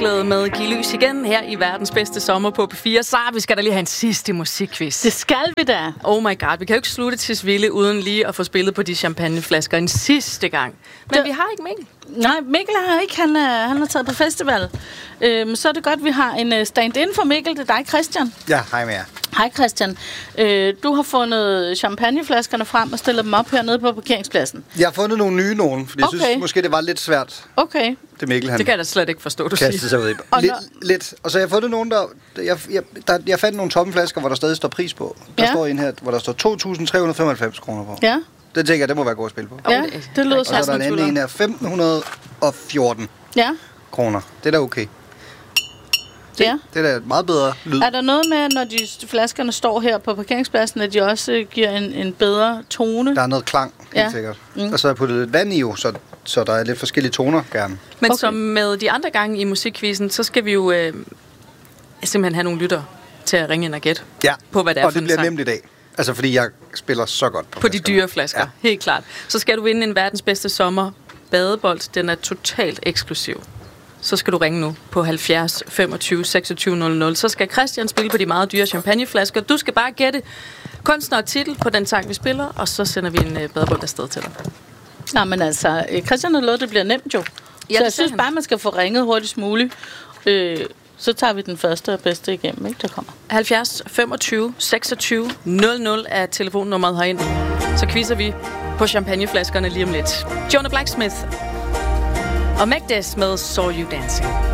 Håndklæde med Giv Lys igen her i verdens bedste sommer på P4. Så vi skal da lige have en sidste musikquiz. Det skal vi da. Oh my god, vi kan jo ikke slutte til Sville uden lige at få spillet på de champagneflasker en sidste gang. Men vi har ikke Mikkel. Nej, Mikkel har ikke. Han har taget på festival. Så er det godt, vi har en stand-in for Mikkel. Det er dig, Christian. Ja, hej med jer. Hej, Christian. Du har fundet champagneflaskerne frem og stillet dem op hernede på parkeringspladsen. Jeg har fundet nogle nye nogen, fordi jeg synes måske, det var lidt svært. Okay. Det Mikkel, han det kan jeg da slet ikke forstå, du kaster sig ud i. Lidt. Og så har jeg fundet nogen, jeg fandt nogle tomme flasker, hvor der stadig står pris på. Der står en her, hvor der står 2.395 kroner på. Ja. Det tænker jeg, det må være godt at spille på. Ja, det lyder sådan. Og så er der en anden her, 1.514 kroner. Det er da okay. Ja. Det er da meget bedre lyd. Er der noget med, når de flaskerne står her på parkeringspladsen, at de også giver en bedre tone? Der er noget klang, helt sikkert. Og så har jeg puttet lidt vand i jo, så der er lidt forskellige toner gerne. Men som med de andre gange i musikquizzen, så skal vi jo simpelthen have nogle lytter til at ringe ind og gætte på, hvad det er og for det bliver nemt i dag. Altså, fordi jeg spiller så godt på de dyre flasker. Ja. Helt klart. Så skal du vinde en verdens bedste sommer badebold. Den er totalt eksklusiv. Så skal du ringe nu på 70 25 26 00. Så skal Christian spille på de meget dyre champagneflasker. Du skal bare gætte kunstner og titel på den sang, vi spiller, og så sender vi en badebold afsted til dig. Nå, men altså, Christian har lovet, det bliver nemt jo. Ja, så jeg synes bare, man skal få ringet hurtigst muligt. Så tager vi den første og bedste igennem, ikke? Der kommer. 70 25 26 00 er telefonnummeret herind. Så quizzer vi på champagneflaskerne lige om lidt. Jonah Blacksmith og Magdes med Saw You Dancing.